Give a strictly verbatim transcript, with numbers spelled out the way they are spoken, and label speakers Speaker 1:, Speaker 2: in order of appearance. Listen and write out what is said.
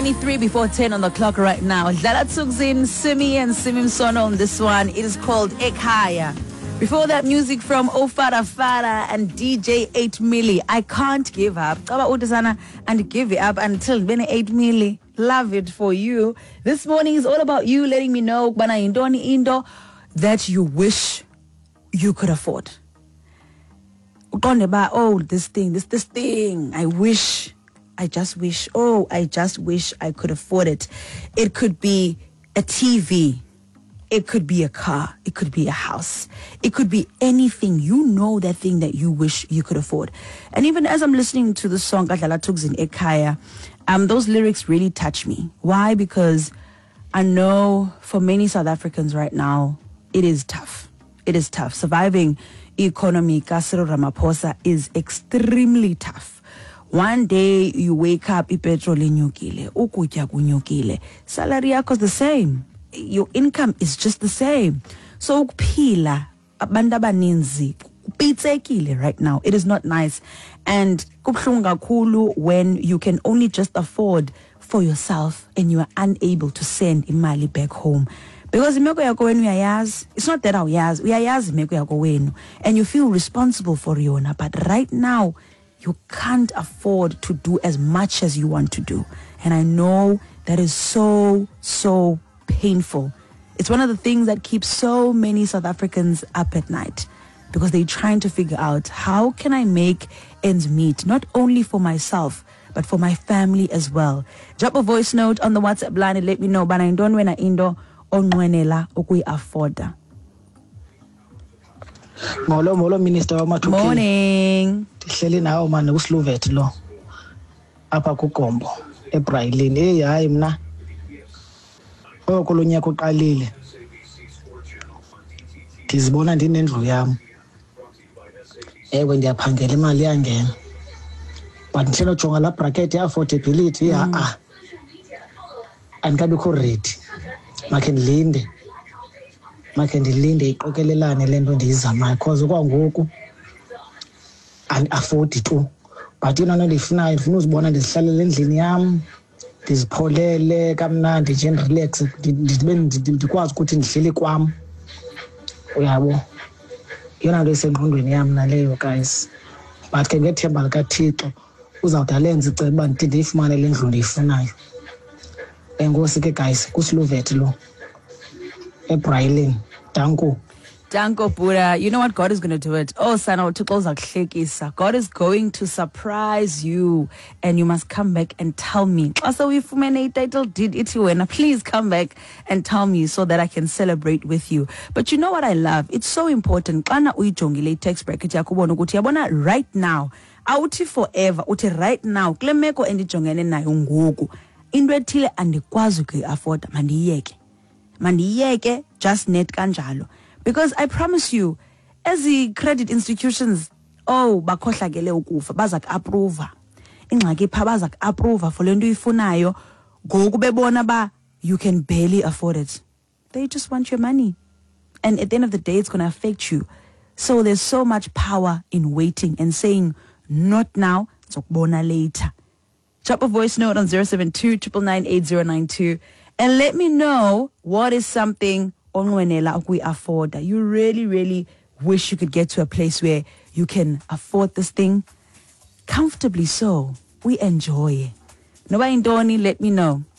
Speaker 1: twenty-three before ten on the clock right now. Dlala Thukzin, Simi and Simi Msono on this one. It is called Ekhaya. Before that, music from Ofara Fara and D J eight Milli. I can't give up. Kaba udasana and give it up until Bene eight Milli. Love it for you. This morning is all about you letting me know bana indoni indo that you wish you could afford. Oh, this thing, this this thing. I wish, I just wish. Oh, I just wish I could afford it. It could be a T V. It could be a car. It could be a house. It could be anything. You know that thing that you wish you could afford. And even as I'm listening to the song Dlala Thukzin Ekhaya, um, those lyrics really touch me. Why? Because I know for many South Africans right now, it is tough. It is tough. Surviving economy, Cyril Ramaphosa, is extremely tough. One day you wake up, ipetrol inyukile, ukutya kunyukile, salary yakho is the same. Your income is just the same. So ukuphila abantu abaninzi kupitsekile right now. It is not nice. And kubhlungu kakhulu when you can only just afford for yourself and you are unable to send imali back home. Because imeko yako wenu uyayazi, it's not that awuyazi, uyayazi imeko yako wenu, and you feel responsible for yona, but right now you can't afford to do as much as you want to do. And I know that is so, so painful. It's one of the things that keeps so many South Africans up at night, because they're trying to figure out, how can I make ends meet, not only for myself, but for my family as well. Drop a voice note on the WhatsApp line and let me know, bana indon wena indo onwenela okuyi afforda.
Speaker 2: Molo molo Minister wamathuki.
Speaker 1: Morning.
Speaker 2: Ndihleli nawo man uSluvet lo. Apha kuGombo eBrailini. Hey hayi mna. Okolonyaka uqalile. Ndizibona ndinendlu yam. Ewe ndiyaphangela imali yangena. But ndihlelo jonga la bracket ya affordability ya ah. Andikabikho ready. Makhe ndilinde. Makhe ndilinde iqokelelane lento ndiyizamayo because kwangoku and afford tu. But yena nondifunayo ndifuna uzibona ndizihlalele endlini yam. Ndizipholele kamnandi nje relax ndibe ndikwazi ukuthi ndihleli kwam. Uyabo. Yona nto isengqondweni yam naleyo guys. But ke ngethemba likaThixo uzawuthi alenze icebo ndithi ndiyifumane le ndlu ndiyifunayo. Enkosi ke guys, kuSluvet lo. eBrailini. Danko.
Speaker 1: Danko Buddha. You know what? God is going to do it. Oh, sana utukoza kuhlekisa. God is going to surprise you, and you must come back and tell me. Also, if many title did it when please come back and tell me so that I can celebrate with you. But you know what I love? It's so important. Kana uyijongile text bracket yakubona ukuthi yabona right now. Awuthi forever. Uthi right now. Kule meko endijongene nayo ngoku. Into ethile andikwazi ukuyi-afford mandiyeke. Mandiyeke just net kanjalo. Because I promise you, as the credit institutions, oh, bakhohlakele ukufa, bazak approve. Ingxaki pha bazak approve for le nto uyifunayo, ngoku bebona ba you can barely afford it. They just want your money. And at the end of the day, it's going to affect you. So there's so much power in waiting and saying, not now, zokubona later. Drop a voice note on zero seven two, nine nine eight zero nine two and let me know what is something onwenela we afford that you really, really wish you could get to a place where you can afford this thing comfortably so. We enjoy it. Noba indoni, let me know.